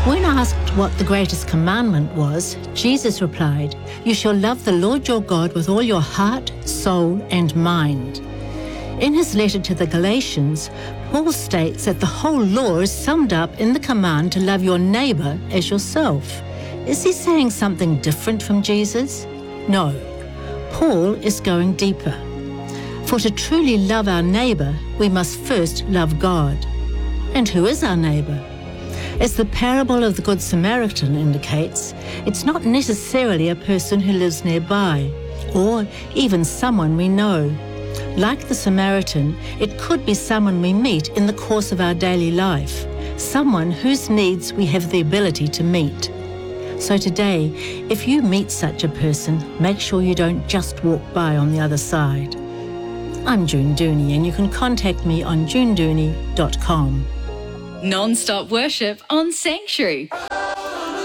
When asked what the greatest commandment was, Jesus replied, "You shall love the Lord your God with all your heart, soul, and mind." In his letter to the Galatians, Paul states that the whole law is summed up in the command to love your neighbor as yourself. Is he saying something different from Jesus? No. Paul is going deeper. For to truly love our neighbor, we must first love God. And who is our neighbor? As the parable of the Good Samaritan indicates, it's not necessarily a person who lives nearby, or even someone we know. Like the Samaritan, it could be someone we meet in the course of our daily life, someone whose needs we have the ability to meet. So today, if you meet such a person, make sure you don't just walk by on the other side. I'm June Dooney, and you can contact me on junedooney.com. Non-stop worship on Sanctuary.